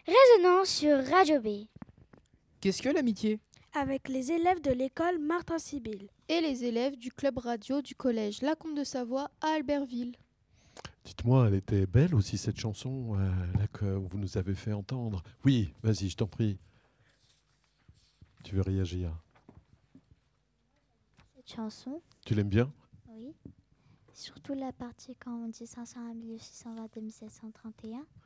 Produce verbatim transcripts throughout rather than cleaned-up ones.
Résonance sur Radio B. Qu'est-ce que l'amitié? Avec les élèves de l'école Martin Sibyl. Et les élèves du club radio du collège Lacombe de Savoie à Albertville. Dites-moi, elle était belle aussi cette chanson euh, là, que vous nous avez fait entendre. Oui, vas-y, je t'en prie. Tu veux réagir? Cette chanson, Tu l'aimes bien? oui. Surtout la partie quand on dit cinq cent un mille six cent vingt-deux mille sept cent trente et un.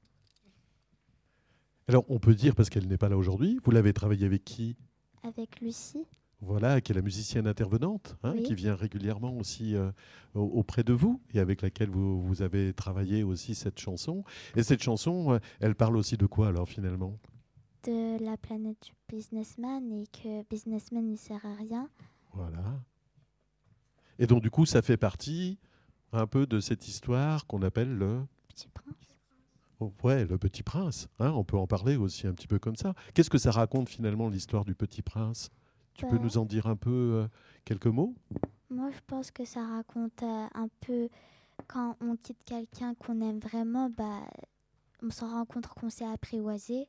Alors, on peut dire, parce qu'elle n'est pas là aujourd'hui, vous l'avez travaillé avec qui? Avec Lucie. Voilà, qui est la musicienne intervenante, hein, Oui. qui vient régulièrement aussi euh, auprès de vous et avec laquelle vous, vous avez travaillé aussi cette chanson. Et cette chanson, euh, elle parle aussi de quoi alors finalement? De la planète du businessman et que businessman il sert à rien. Voilà. Et donc du coup, ça fait partie un peu de cette histoire qu'on appelle le... Petit prince. Oh, ouais, le Petit Prince. Hein, on peut en parler aussi un petit peu comme ça. Qu'est-ce que ça raconte finalement l'histoire du Petit Prince? Tu Bah, peux nous en dire un peu euh, quelques mots? Moi je pense que ça raconte euh, un peu quand on quitte quelqu'un qu'on aime vraiment, bah, on se rend compte qu'on s'est apprivoisé.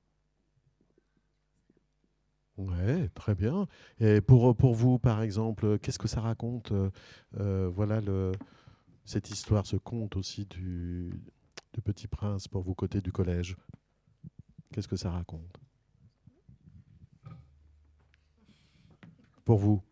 Ouais, très bien. Et pour, pour vous, par exemple, qu'est-ce que ça raconte euh, euh, voilà le, cette histoire, ce conte aussi du, du Petit Prince pour vous côté du collège? Qu'est-ce que ça raconte pour vous?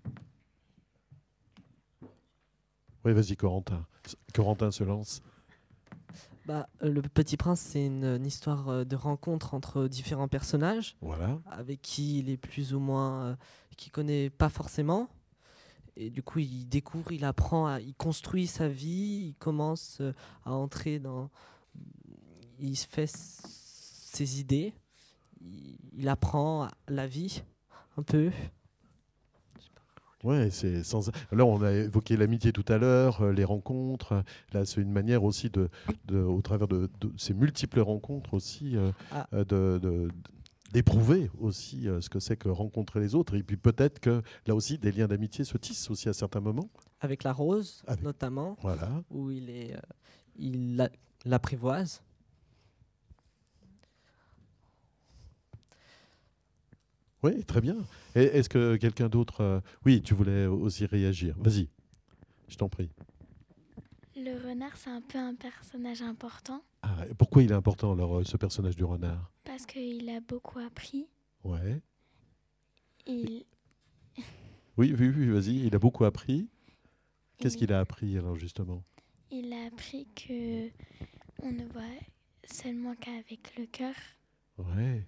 Oui, vas-y, Corentin. Corentin se lance. Bah, euh, le Petit Prince, c'est une, une histoire euh, de rencontre entre différents personnages Voilà. avec qui il est plus ou moins, euh, qu'il connaît pas forcément. Et du coup, il découvre, il apprend, à, il construit sa vie, il commence euh, à entrer dans, il se fait s- ses idées, il, il apprend la vie un peu. Ouais, c'est sans. Là, on a évoqué l'amitié tout à l'heure, euh, les rencontres. Là, c'est une manière aussi de, de au travers de, de ces multiples rencontres aussi, euh, Ah. euh, de, de- d'éprouver aussi euh, ce que c'est que rencontrer les autres. Et puis peut-être que là aussi, des liens d'amitié se tissent aussi à certains moments. Avec la rose, Avec- notamment, Voilà. où il est, euh, il la- l'apprivoise. Oui, très bien. Et est-ce que quelqu'un d'autre... euh, Oui, tu voulais aussi réagir. Vas-y, je t'en prie. Le renard, c'est un peu un personnage important Ah, et pourquoi il est important alors, euh, ce personnage du renard? parce qu'il a beaucoup appris. Ouais. Il, Oui, oui, oui, vas-y. Il a beaucoup appris. Qu'est-ce il- qu'il a appris alors justement? il a appris que on ne voit seulement qu'avec le cœur. Ouais.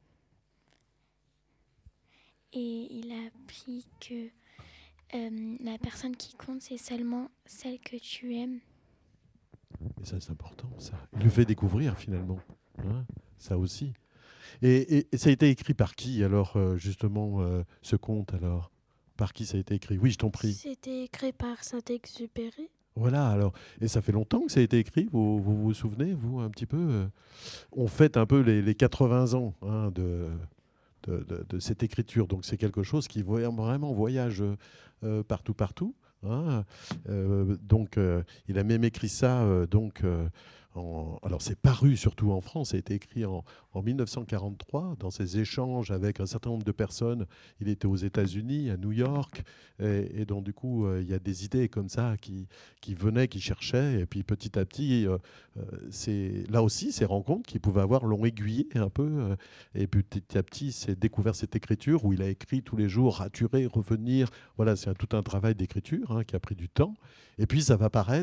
Et il a appris que euh, la personne qui compte, c'est seulement celle que tu aimes. Et ça, c'est important, ça. Il le fait découvrir, finalement. Hein, ça aussi. Et, et- et ça a été écrit par qui, alors, euh, justement, euh, ce conte, alors? Par qui ça a été écrit? Oui, je t'en prie. C'était écrit par Saint-Exupéry. Voilà, alors. Et ça fait longtemps que ça a été écrit, vous vous, vous souvenez, vous, un petit peu euh, On fête un peu les, les quatre-vingts ans hein, de, de, de- de cette écriture. Donc, c'est quelque chose qui voy- vraiment voyage euh, euh, partout, partout. hein. Euh, donc, euh, il a même écrit ça, euh, donc... euh, En- alors c'est paru surtout en France, ça a été écrit en, en mille neuf cent quarante-trois, dans ses échanges avec un certain nombre de personnes. Il était aux États-Unis, à New York, et, et donc du coup euh, il y a des idées comme ça qui, qui venaient, qui cherchaient, et puis petit à petit, euh, euh, c'est là aussi ces rencontres qui pouvaient avoir l'ont aiguillé un peu, euh, et petit à petit c'est découvert cette écriture où il a écrit tous les jours, raturer, revenir. Voilà, c'est un- tout un travail d'écriture hein, qui a pris du temps. Et puis ça va paraître